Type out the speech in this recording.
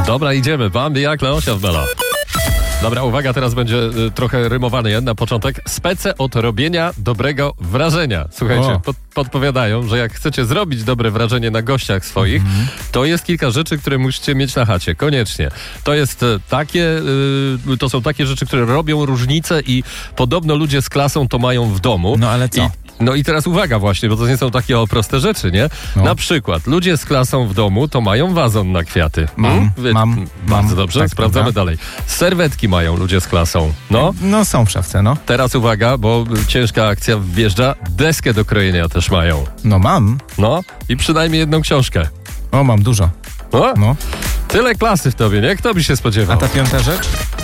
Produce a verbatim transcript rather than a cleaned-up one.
Dobra, idziemy. Bambi jak Leosia w Melo. Dobra, uwaga, teraz będzie y, trochę rymowane na początek. Spece od robienia dobrego wrażenia. Słuchajcie, pod, podpowiadają, że jak chcecie zrobić dobre wrażenie na gościach swoich, mm-hmm. to jest kilka rzeczy, które musicie mieć na chacie. Koniecznie. To jest y, takie, y, to są takie rzeczy, które robią różnicę i podobno ludzie z klasą to mają w domu. No ale co? I, No i teraz uwaga właśnie, bo to nie są takie o proste rzeczy, nie? No. Na przykład ludzie z klasą w domu to mają wazon na kwiaty. Mam, Hmm? Wy- mam, Bardzo mam, dobrze, tak, sprawdzamy prawda? dalej. Serwetki mają ludzie z klasą. No, No są w szafce, no. teraz uwaga, bo ciężka akcja wjeżdża. Deskę do krojenia też mają. No mam. No i przynajmniej jedną książkę. O, mam dużo. No, No. tyle klasy w tobie, nie? Kto by się spodziewał? A ta piąta rzecz?